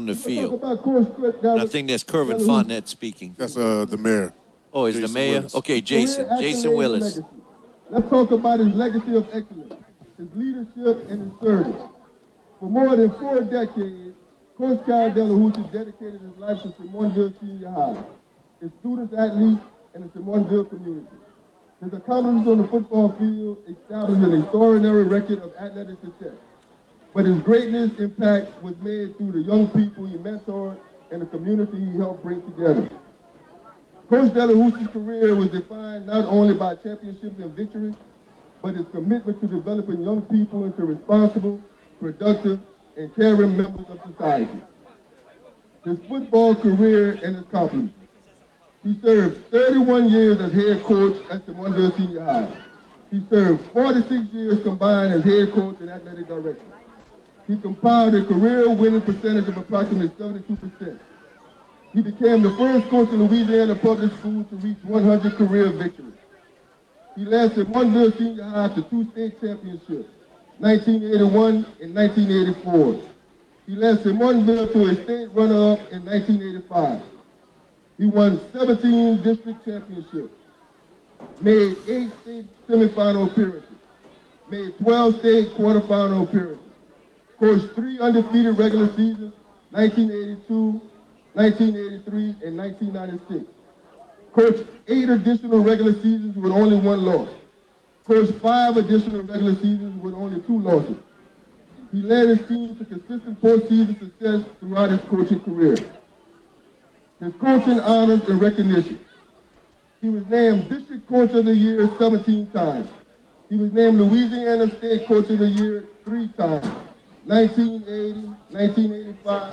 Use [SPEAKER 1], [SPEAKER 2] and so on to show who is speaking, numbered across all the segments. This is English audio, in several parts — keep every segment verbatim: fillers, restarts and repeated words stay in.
[SPEAKER 1] the field.
[SPEAKER 2] About Coach
[SPEAKER 1] And I think that's Kervin Fontenette speaking.
[SPEAKER 3] That's uh, the mayor.
[SPEAKER 1] Oh, is the
[SPEAKER 3] Jason
[SPEAKER 1] mayor?
[SPEAKER 3] Willis.
[SPEAKER 1] Okay, Jason. Jason Willis.
[SPEAKER 2] Let's talk about his legacy of excellence, his leadership, and his service. For more than four decades, Coach Cal Delahousie dedicated his life to Simonville Senior High, his students, athletes, and the Simonville community. His accomplishments on the football field established an extraordinary record of athletic success. But his greatness impact was made through the young people he mentored and the community he helped bring together. Coach Delahousie's career was defined not only by championships and victories, but his commitment to developing young people into responsible, productive, and caring members of society. His football career and his accomplishments. He served thirty-one years as head coach at Simonville Senior High. He served forty-six years combined as head coach and athletic director. He compiled a career winning percentage of approximately seventy-two percent. He became the first coach in Louisiana public schools to reach one hundred career victories. He led Simonville Senior High to two state championships, nineteen eighty-one and nineteen eighty-four. He led Simonville to a state runner-up in nineteen eighty-five. He won seventeen district championships, made eight state semifinal appearances, made twelve state quarterfinal appearances, coached three undefeated regular seasons, nineteen eighty-two, nineteen eighty-three, and nineteen ninety-six. Coached eight additional regular seasons with only one loss. Coached five additional regular seasons with only two losses. He led his team to consistent postseason success throughout his coaching career. His coaching honors and recognition. He was named District Coach of the Year seventeen times. He was named Louisiana State Coach of the Year three times, nineteen eighty, nineteen eighty-five,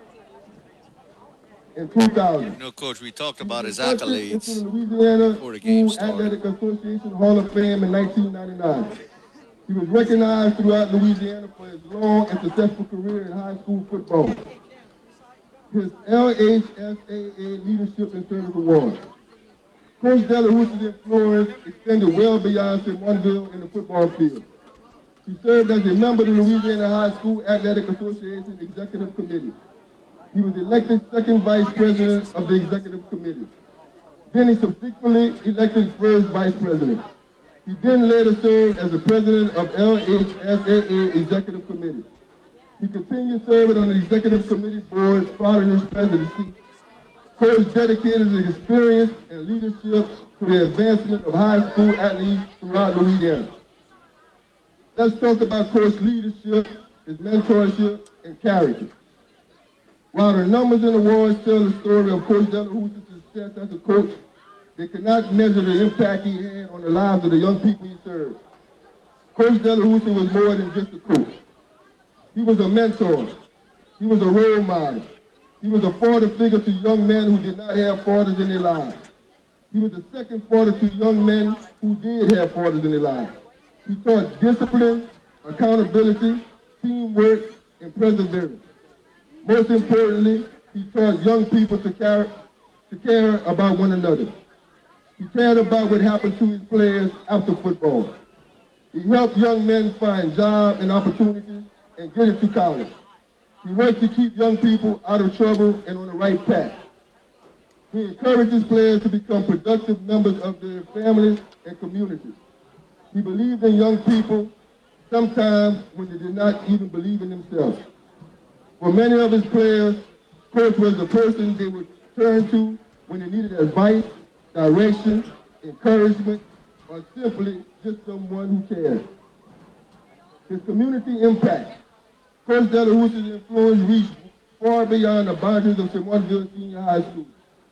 [SPEAKER 2] and two thousand.
[SPEAKER 1] You know, Coach, we talked about his accolades
[SPEAKER 2] the Louisiana
[SPEAKER 1] before the game
[SPEAKER 2] School
[SPEAKER 1] started.
[SPEAKER 2] Athletic Association Hall of Fame in nineteen ninety-nine. He was recognized throughout Louisiana for his long and successful career in high school football. His L H S A A Leadership and Service Award. Coach Delahousie's influence extended well beyond Simonville in the football field. He served as a member of the Louisiana High School Athletic Association Executive Committee. He was elected second vice president of the executive committee. Then he subsequently elected first vice president. He then later served as the president of L H S A A Executive Committee. He continued serving on the executive committee board prior to his presidency. Coach dedicated his experience and leadership to the advancement of high school athletes throughout Louisiana. Let's talk about Coach's leadership, his mentorship, and character. While the numbers and awards tell the story of Coach Delahousie's success as a coach, they cannot measure the impact he had on the lives of the young people he served. Coach Delahousie was more than just a coach. He was a mentor. He was a role model. He was a father figure to young men who did not have fathers in their lives. He was a second father to young men who did have fathers in their lives. He taught discipline, accountability, teamwork, and perseverance. Most importantly, he taught young people to care, to care about one another. He cared about what happened to his players after football. He helped young men find jobs and opportunities and get into college. He worked to keep young people out of trouble and on the right path. He encourages players to become productive members of their families and communities. He believed in young people sometimes when they did not even believe in themselves. For many of his players, Coach was the person they would turn to when they needed advice, direction, encouragement, or simply just someone who cared. His community impact. Coach Delahousie's influence reached far beyond the boundaries of Simonville Senior High School.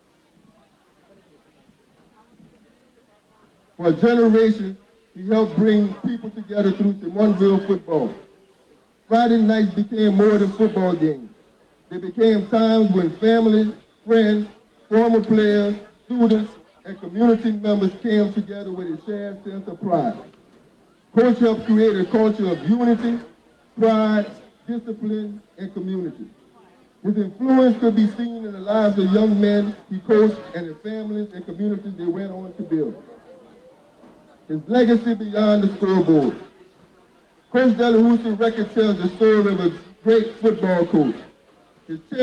[SPEAKER 2] For generations, he helped bring people together through Simonville football. Friday nights became more than football games. They became times when families, friends, former players, students, and community members came together with a shared sense of pride. Coach helped create a culture of unity, pride, discipline, and community. His influence could be seen in the lives of young men he coached and the families and communities they went on to build. His legacy beyond the scoreboard. Coach Delahousie's record tells the story of a great football coach. His